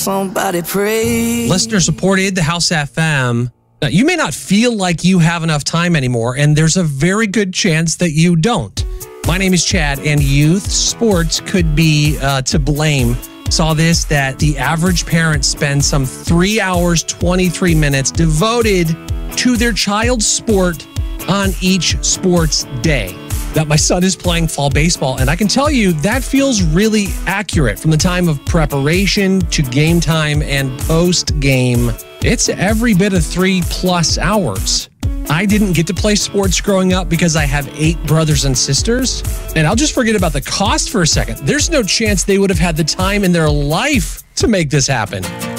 Somebody pray. Listener supported the House FM. Now, you may not feel like you have enough time anymore, and there's a very good chance that you don't. My name is Chad, and youth sports could be to blame. Saw this, that the average parent spends some 3 hours, 23 minutes devoted to their child's sport on each sports day. That my son is playing fall baseball, and I can tell you that feels really accurate from the time of preparation to game time and post-game. It's every bit of 3+ hours. I didn't get to play sports growing up because I have 8 brothers and sisters, and I'll just forget about the cost for a second. There's no chance they would have had the time in their life to make this happen.